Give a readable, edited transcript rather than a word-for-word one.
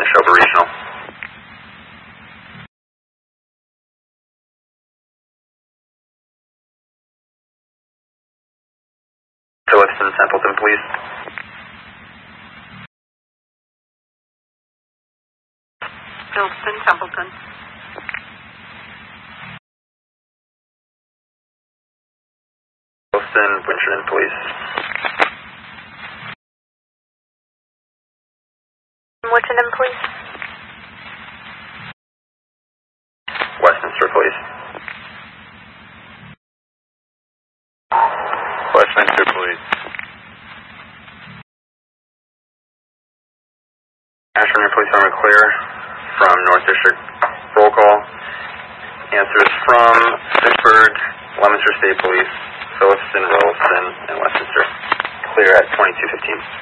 Neshoba Regional. Phillipston, Templeton, please. Phillipston, Templeton. Phillipston, Winchendon, please. Winchendon, please. Westminster, please. Westminster, please. Ashburn, Police Department clear from North District. Roll call. Answers from Vicksburg, Leominster State Police, Phillipston, Rolliston, and Westminster. Clear at 22:15.